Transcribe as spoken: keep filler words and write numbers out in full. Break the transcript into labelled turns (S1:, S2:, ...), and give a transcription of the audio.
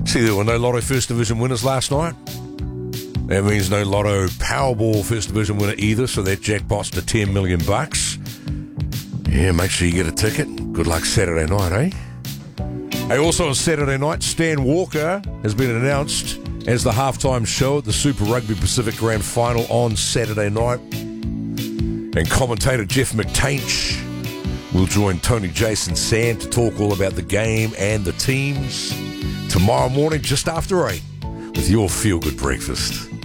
S1: See, there were no Lotto First Division winners last night. That means no Lotto Powerball First Division winner either, so that jackpot's to ten million bucks. Yeah, make sure you get a ticket. Good luck Saturday night, eh? Hey, also on Saturday night, Stan Walker has been announced as the halftime show at the Super Rugby Pacific Grand Final on Saturday night. And commentator Jeff McTainch will join Tony Jason Sand to talk all about the game and the teams tomorrow morning just after eight with your Feel Good Breakfast.